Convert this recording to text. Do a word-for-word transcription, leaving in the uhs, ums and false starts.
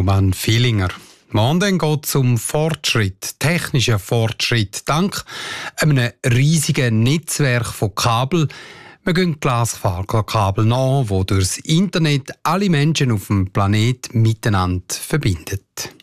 Roman Villinger. Morgen geht es um Fortschritt, technischen Fortschritt, dank einem riesigen Netzwerk von Kabel. Wir gehen Glasfaserkabel nach, die durchs Internet alle Menschen auf dem Planeten miteinander verbindet.